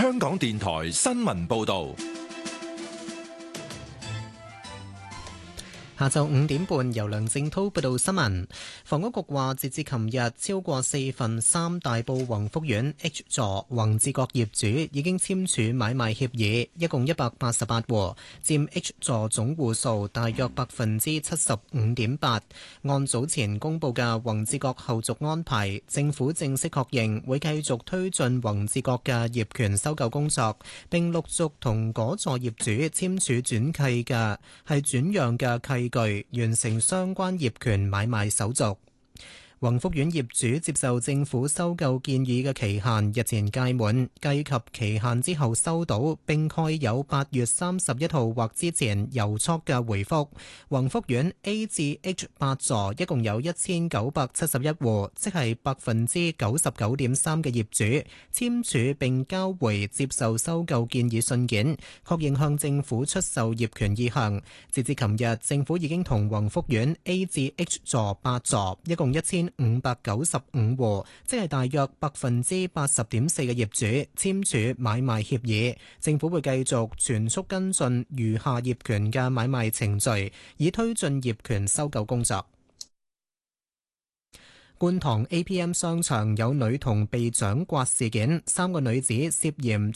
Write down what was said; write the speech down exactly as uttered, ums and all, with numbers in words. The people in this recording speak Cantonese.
香港電台新聞報道。 下晝五點半，由梁正滔報道新聞。房屋局話，截至琴日，超過四分三大埔宏福苑 H 座宏志閣業主已經簽署買賣協議，一共一百八十八戶，佔 H 座總戶數大約百分之七十五點八。按早前公佈嘅宏志閣後續安排，政府正式確認會繼續推進宏志閣嘅業權收購工作，並陸續同嗰座業主簽署轉契嘅係轉讓嘅契據，完成相關業權買賣手續。宏福苑業主接受政府收購建議嘅期限日前屆滿，計及期限之後收到並蓋有八月三十一號或之前郵速嘅回覆。宏福苑 A 至 H 八座一共有一千九百七十一戶，即係百分之九十九點三嘅業主簽署並交回接受收購建議信件，確認向政府出售業權意向。截至琴日，政府已經同宏福苑 A 至 H 座八座一共一千五百九十五戶，即係大約百分之八十點四嘅業主簽署買賣協議。政府會繼續全速跟進餘下業權嘅買賣程序，以推進業權收購工作。觀塘 A P M 商場有女童被掌摑事件，三個女子涉嫌